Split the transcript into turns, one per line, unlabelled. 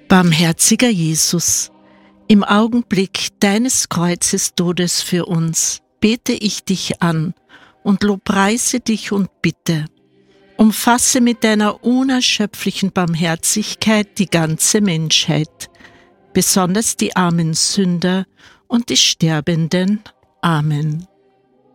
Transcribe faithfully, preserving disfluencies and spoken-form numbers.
Barmherziger Jesus, im Augenblick deines Kreuzes Todes für uns bete ich dich an und lobpreise dich und bitte. Umfasse mit deiner unerschöpflichen Barmherzigkeit die ganze Menschheit, besonders die armen Sünder und die Sterbenden. Amen.